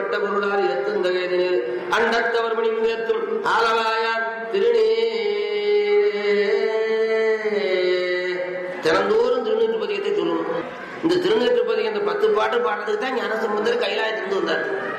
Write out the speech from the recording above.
பட்ட பொருளால் ஏத்தும் தகையினர் அண்டத்தவர் மணியும் ஏத்தும் ஆலவாயான் திருநீ திறந்தோறும் திருநீற்று பதிகத்தை சொல்லணும். இந்த திருநீற்று பதிகம் இந்த 10 பாட்டு பாடுறதுக்கு தான் ஞானசம்பந்தர் கைலாயத்திலிருந்து வந்தார்.